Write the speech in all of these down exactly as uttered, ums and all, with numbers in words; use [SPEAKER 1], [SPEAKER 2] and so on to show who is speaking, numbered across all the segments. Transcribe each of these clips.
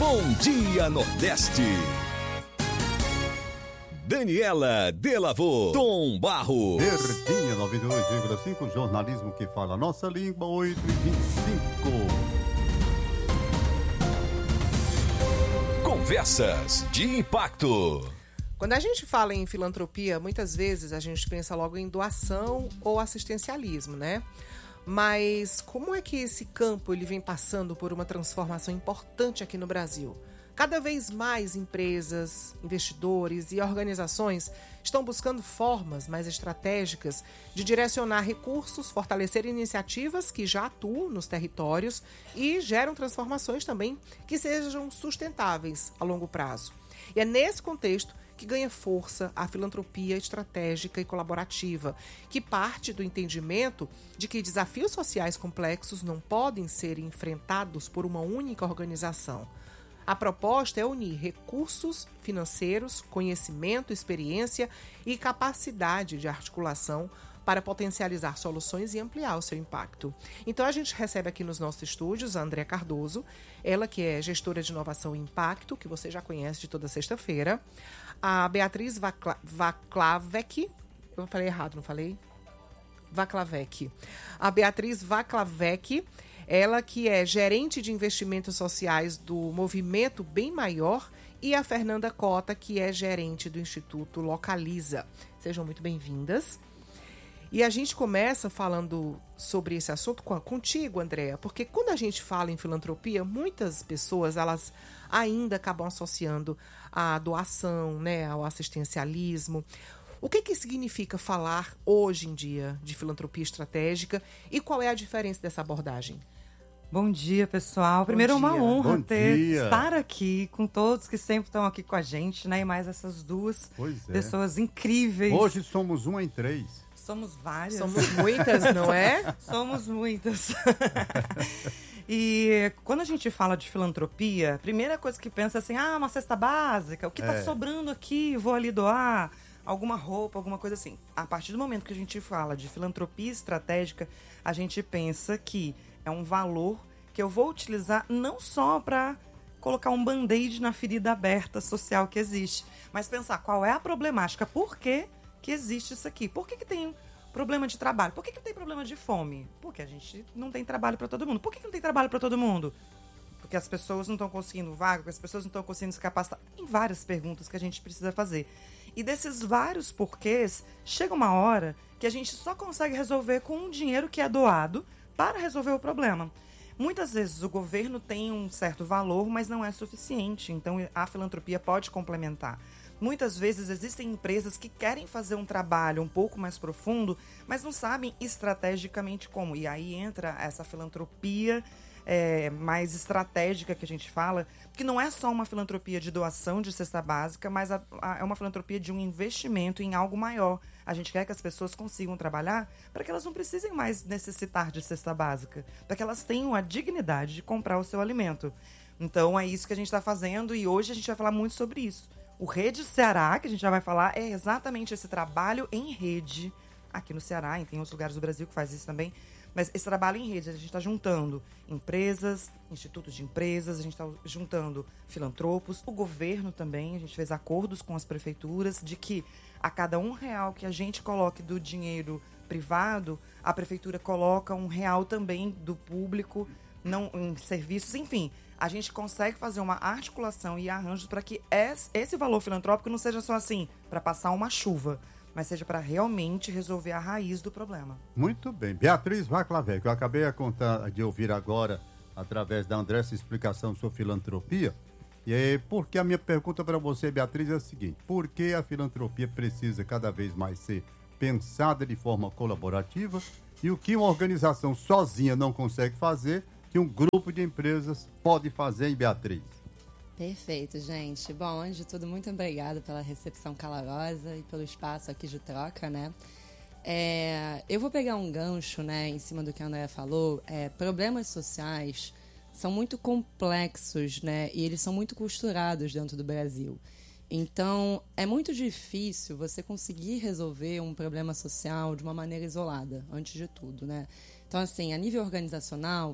[SPEAKER 1] Bom Dia Nordeste. Daniela Delavô, Tom Barros.
[SPEAKER 2] Verdinha noventa e dois vírgula cinco, jornalismo que fala a nossa língua, oito e vinte e cinco.
[SPEAKER 1] Conversas de impacto.
[SPEAKER 3] Quando a gente fala em filantropia, muitas vezes a gente pensa logo em doação ou assistencialismo, né? Mas como é que esse campo ele vem passando por uma transformação importante aqui no Brasil? Cada vez mais empresas, investidores e organizações estão buscando formas mais estratégicas de direcionar recursos, fortalecer iniciativas que já atuam nos territórios e geram transformações também que sejam sustentáveis a longo prazo. E é nesse contexto que ganha força a filantropia estratégica e colaborativa, que parte do entendimento de que desafios sociais complexos não podem ser enfrentados por uma única organização. A proposta é unir recursos financeiros, conhecimento, experiência e capacidade de articulação para potencializar soluções e ampliar o seu impacto. Então a gente recebe aqui nos nossos estúdios a Andréa Cardoso, ela que é gestora de inovação e impacto, que você já conhece de toda sexta-feira, a Beatriz Vacla- Vaclavec, eu falei errado, não falei? Vaclavec. A Beatriz Vaclavec, ela que é gerente de investimentos sociais do Movimento Bem Maior, e a Fernanda Cota, que é gerente do Instituto Localiza. Sejam muito bem-vindas. E a gente começa falando sobre esse assunto com, contigo, Andréa, porque quando a gente fala em filantropia, muitas pessoas elas ainda acabam associando a doação, né, ao assistencialismo. O que, que significa falar hoje em dia de filantropia estratégica e qual é a diferença dessa abordagem?
[SPEAKER 4] Bom dia, pessoal.
[SPEAKER 3] Bom
[SPEAKER 4] Primeiro, é uma
[SPEAKER 3] dia.
[SPEAKER 4] honra
[SPEAKER 2] Bom
[SPEAKER 4] ter,
[SPEAKER 2] dia.
[SPEAKER 4] estar aqui com todos que sempre estão aqui com a gente, né? E mais essas duas
[SPEAKER 2] Pois é.
[SPEAKER 4] pessoas incríveis.
[SPEAKER 2] Hoje somos uma em três.
[SPEAKER 4] Somos várias.
[SPEAKER 3] Somos muitas, não é?
[SPEAKER 4] Somos muitas. E quando a gente fala de filantropia, a primeira coisa que pensa é assim, ah, uma cesta básica, o que está
[SPEAKER 2] É.
[SPEAKER 4] sobrando aqui, vou ali doar alguma roupa, alguma coisa assim. A partir do momento que a gente fala de filantropia estratégica, a gente pensa que é um valor que eu vou utilizar não só para colocar um band-aid na ferida aberta social que existe, mas pensar qual é a problemática, por que que existe isso aqui, por que que tem problema de trabalho, por que que tem problema de fome? Porque a gente não tem trabalho para todo mundo. Por que que não tem trabalho para todo mundo? Porque as pessoas não estão conseguindo vaga, porque as pessoas não estão conseguindo se capacitar. Tem várias perguntas que a gente precisa fazer. E desses vários porquês, chega uma hora que a gente só consegue resolver com um dinheiro que é doado para resolver o problema. Muitas vezes o governo tem um certo valor, mas não é suficiente. Então a filantropia pode complementar. Muitas vezes existem empresas que querem fazer um trabalho um pouco mais profundo, mas não sabem estrategicamente como. E aí entra essa filantropia é, mais estratégica que a gente fala, que não é só uma filantropia de doação de cesta básica, mas a, a, é uma filantropia de um investimento em algo maior. A gente quer que as pessoas consigam trabalhar para que elas não precisem mais necessitar de cesta básica, para que elas tenham a dignidade de comprar o seu alimento. Então é isso que a gente está fazendo e hoje a gente vai falar muito sobre isso. O Rede Ceará, que a gente já vai falar, é exatamente esse trabalho em rede aqui no Ceará, e tem outros lugares do Brasil que faz isso também, mas esse trabalho em rede, a gente está juntando empresas, institutos de empresas, a gente está juntando filantropos, o governo também, a gente fez acordos com as prefeituras de que a cada um real que a gente coloque do dinheiro privado, a prefeitura coloca um real também do público, não em serviços, enfim. A gente consegue fazer uma articulação e arranjos para que esse valor filantrópico não seja só assim, para passar uma chuva, mas seja para realmente resolver a raiz do problema.
[SPEAKER 2] Muito bem. Beatriz Vaclavec, eu acabei a contar, de ouvir agora, através da André, essa explicação sobre filantropia. E aí, porque a minha pergunta para você, Beatriz, é a seguinte: por que a filantropia precisa cada vez mais ser pensada de forma colaborativa e o que uma organização sozinha não consegue fazer, que um grupo de empresas pode fazer, em Beatriz?
[SPEAKER 5] Perfeito, gente. Bom, antes de tudo, muito obrigada pela recepção calorosa e pelo espaço aqui de troca, né? É, eu vou pegar um gancho, né, em cima do que a Andréa falou. É, problemas sociais são muito complexos, né, e eles são muito costurados dentro do Brasil. Então, é muito difícil você conseguir resolver um problema social de uma maneira isolada, antes de tudo, né? Então, assim, a nível organizacional,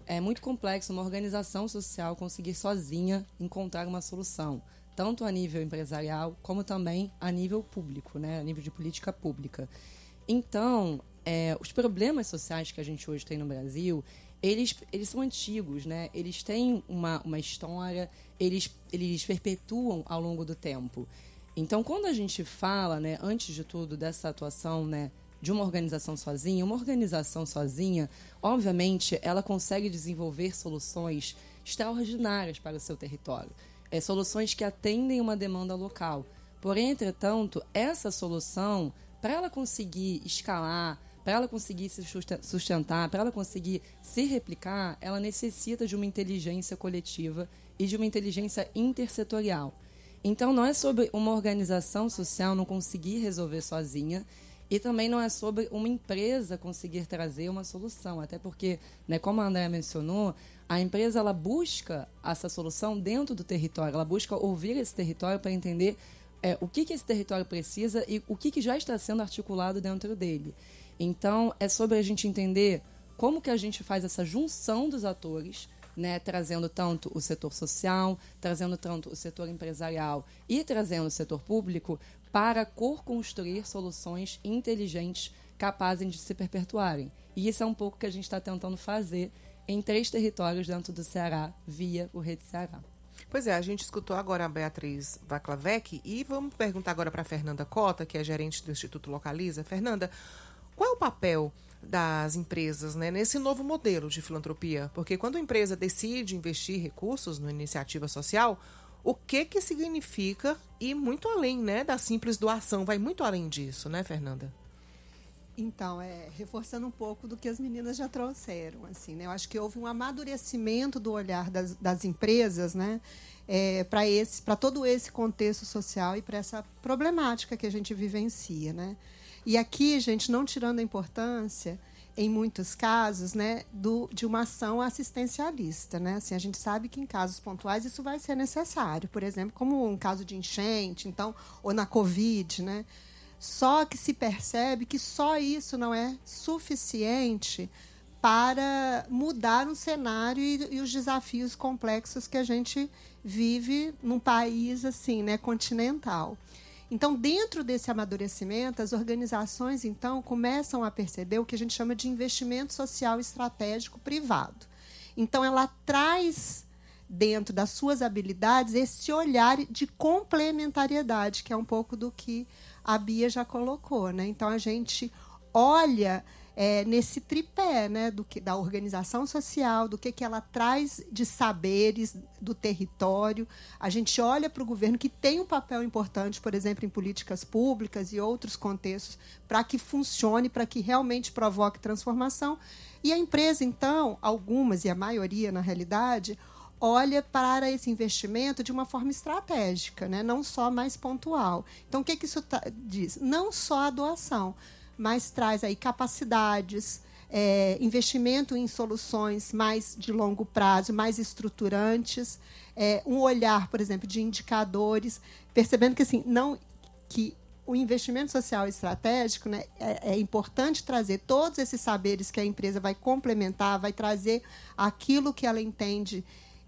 [SPEAKER 5] é muito complexo uma organização social conseguir sozinha encontrar uma solução, tanto a nível empresarial como também a nível público, né? A nível de política pública. Então, é, os problemas sociais que a gente hoje tem no Brasil, eles, eles são antigos, né? Eles têm uma, uma história, eles, eles perpetuam ao longo do tempo. Então, quando a gente fala, né, antes de tudo, dessa atuação, né, de uma organização sozinha, uma organização sozinha, obviamente, ela consegue desenvolver soluções extraordinárias para o seu território. É, soluções que atendem uma demanda local. Porém, entretanto, essa solução, para ela conseguir escalar, para ela conseguir se sustentar, para ela conseguir se replicar, ela necessita de uma inteligência coletiva e de uma inteligência intersetorial. Então, não é sobre uma organização social não conseguir resolver sozinha e também não é sobre uma empresa conseguir trazer uma solução. Até porque, né, como a Andréa mencionou, a empresa ela busca essa solução dentro do território. Ela busca ouvir esse território para entender é, o que, que esse território precisa e o que, que já está sendo articulado dentro dele. Então, é sobre a gente entender como que a gente faz essa junção dos atores, né, trazendo tanto o setor social, trazendo tanto o setor empresarial e trazendo o setor público para co-construir soluções inteligentes capazes de se perpetuarem. E isso é um pouco que a gente está tentando fazer em três territórios dentro do Ceará, via o Rede Ceará.
[SPEAKER 3] Pois é, a gente escutou agora a Beatriz Vaclavec e vamos perguntar agora para a Fernanda Cota, que é gerente do Instituto Localiza. Fernanda, qual é o papel das empresas, né, nesse novo modelo de filantropia? Porque quando a empresa decide investir recursos na iniciativa social, o que que significa ir muito além, né, da simples doação? Vai muito além disso, né, Fernanda?
[SPEAKER 6] Então, é, reforçando um pouco do que as meninas já trouxeram, assim, né? Eu acho que houve um amadurecimento do olhar das, das empresas, né, é, para esse, para todo esse contexto social e para essa problemática que a gente vivencia, né? E aqui, gente, não tirando a importância, em muitos casos, né, do, de uma ação assistencialista, né? Assim, a gente sabe que em casos pontuais isso vai ser necessário, por exemplo, como um caso de enchente, então, ou na Covid, né? Só que se percebe que só isso não é suficiente para mudar um cenário e, e os desafios complexos que a gente vive num país assim, né, continental. Então, dentro desse amadurecimento, as organizações, então, começam a perceber o que a gente chama de investimento social estratégico privado. Então, ela traz, dentro das suas habilidades, esse olhar de complementariedade, que é um pouco do que a Bia já colocou, né? Então, a gente olha é, nesse tripé, né, do que, da organização social, do que, que ela traz de saberes do território. A gente olha para o governo, que tem um papel importante, por exemplo, em políticas públicas e outros contextos, para que funcione, para que realmente provoque transformação. E a empresa, então, algumas, e a maioria, na realidade, olha para esse investimento de uma forma estratégica, né? Não só mais pontual. Então, o que, que isso tá, diz? Não só a doação, mas traz aí capacidades, é, investimento em soluções mais de longo prazo, mais estruturantes, é, um olhar, por exemplo, de indicadores, percebendo que, assim, não, que o investimento social estratégico, né, é, é importante trazer todos esses saberes que a empresa vai complementar, vai trazer aquilo que ela entende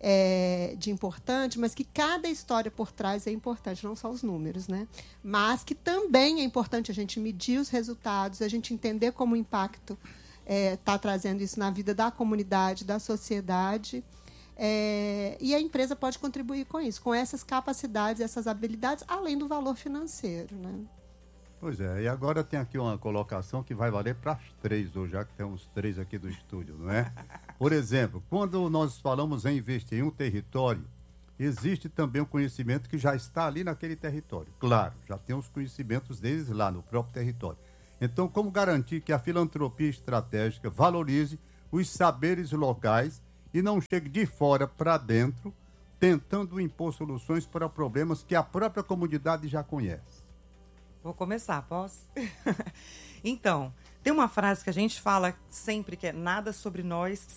[SPEAKER 6] É, de importante, mas que cada história por trás é importante, não só os números, né? Mas que também é importante a gente medir os resultados, a gente entender como o impacto está é, trazendo isso na vida da comunidade, da sociedade, é, e a empresa pode contribuir com isso, com essas capacidades, essas habilidades, além do valor financeiro, né?
[SPEAKER 2] Pois é, e agora tem aqui uma colocação que vai valer para as três, ou já que tem uns três aqui do estúdio, não é? Por exemplo, quando nós falamos em investir em um território, existe também um conhecimento que já está ali naquele território. Claro, já tem os conhecimentos deles lá no próprio território. Então, como garantir que a filantropia estratégica valorize os saberes locais e não chegue de fora para dentro, tentando impor soluções para problemas que a própria comunidade já conhece?
[SPEAKER 4] Vou começar, posso? Então, tem uma frase que a gente fala sempre que é nada sobre nós